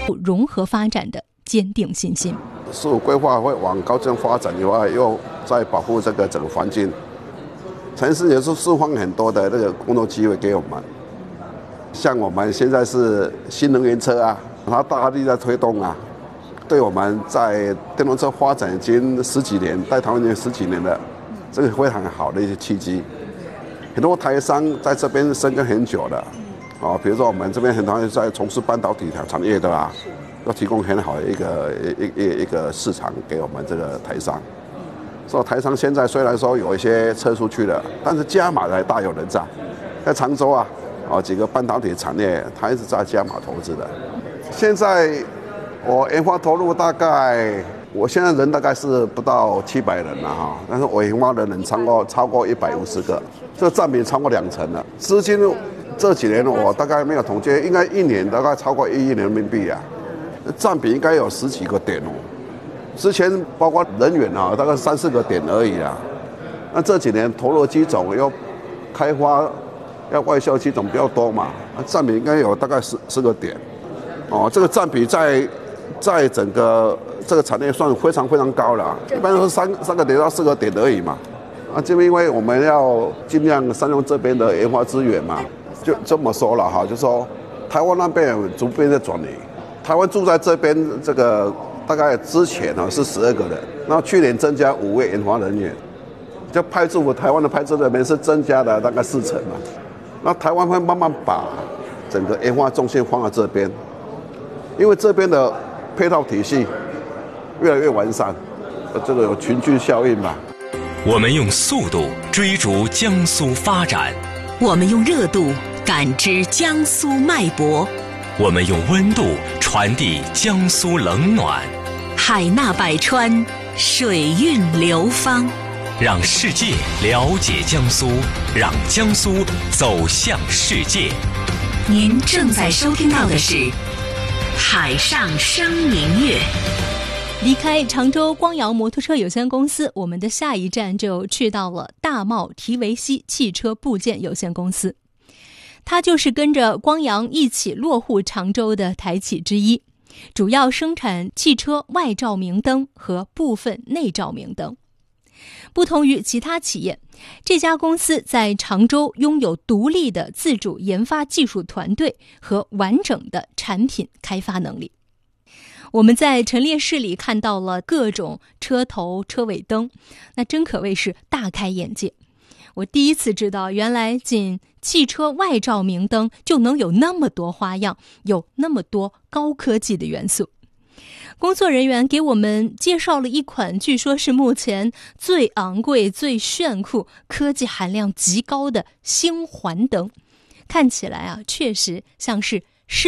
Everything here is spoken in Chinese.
融合发展的坚定信心。 15规划会往高增发展以外，又在保护这个整个环境。城市也是释放很多的那个工作机会给我们，像我们现在是新能源车啊，它大力在推动啊，对我们在电动车发展已经10几年，在台湾已经10几年了，这个非常好的一些契机。很多台商在这边生根很久了，比如说我们这边很多人在从事半导体产业的啦，要提供很好的一个市场给我们这个台商。所以台商现在虽然说有一些撤出去了，但是加码的大有人在。在常州啊，几个半导体产业，它一直在加码投资的。现在我研发投入大概，我现在人大概是不到700人了哈，但是我研发的人超过150个，这占比超过20%了。资金这几年我大概没有统计，应该1年大概超过1亿人民币啊，占比应该有10几个点哦。之前包括人员啊，大概3、4个点而已啊。那这几年投入机种要开发，要外销机种比较多嘛，占比应该有大概10个点。这个占比在整个这个产业算非常非常高了，一般都是3个点到4个点而已嘛。就因为我们要尽量善用这边的研发资源嘛，就这么说了哈，就说台湾那边逐渐在转移，台湾住在这边这个。大概之前是12个人，然后去年增加5位研发人员，就派驻台湾的派驻人员是增加了大概40%嘛。那台湾会慢慢把整个研发重心放在这边，因为这边的配套体系越来越完善，这个有群聚效应嘛。 我们用速度追逐江苏发展， 我们用热度感知江苏脉搏， 我们用温度传递江苏冷暖， 海纳百川，水韵流芳， 让世界了解江苏，让江苏走向世界。 您正在收听到的是《海上生明月》。 离开常州光阳摩托车有限公司，我们的下一站就去到了大茂提维西汽车部件有限公司。它就是跟着光阳一起落户常州的台企之一，主要生产汽车外照明灯和部分内照明灯。不同于其他企业，这家公司在常州拥有独立的自主研发技术团队和完整的产品开发能力。我们在陈列室里看到了各种车头、车尾灯，那真可谓是大开眼界。我第一次知道，原来仅汽车外照明灯就能有那么多花样，有那么多高科技的元素。工作人员给我们介绍了一款据说是目前最昂贵、最炫酷、科技含量极高的星环灯，看起来确实像是